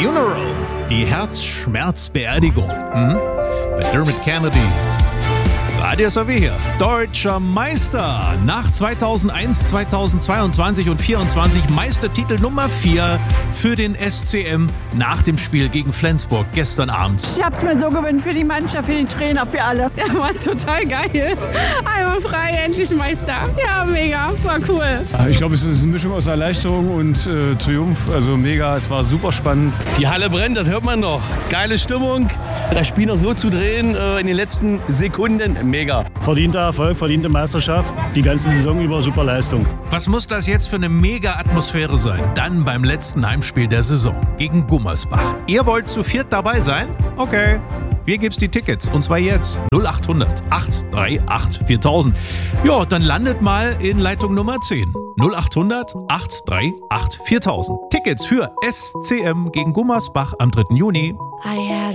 Funeral, die Herzschmerzbeerdigung. Bei Dermot Kennedy. Radio SAW hier. Deutscher Meister. Nach 2001, 2022 und 2024 Meistertitel Nummer 4 für den SCM nach dem Spiel gegen Flensburg gestern Abend. Ich hab's mir so gewünscht für die Mannschaft, für den Trainer, für alle. Ja, war total geil. Einmal frei, endlich Meister. Ja, mega. War cool. Ich glaube, es ist eine Mischung aus Erleichterung und Triumph. Also mega, es war super spannend. Die Halle brennt, das hört man noch. Geile Stimmung. Das Spiel noch so zu drehen in den letzten Sekunden, mega. Verdienter Erfolg, verdiente Meisterschaft. Die ganze Saison über super Leistung. Was muss das jetzt für eine mega Atmosphäre sein? Dann beim letzten Heimspiel der Saison gegen Gummersbach. Ihr wollt zu viert dabei sein? Okay. Hier gibt's die Tickets und zwar jetzt 0800 838 4000. Ja, dann landet mal in Leitung Nummer 10. 0800 838 4000. Tickets für SCM gegen Gummersbach am 3. Juni.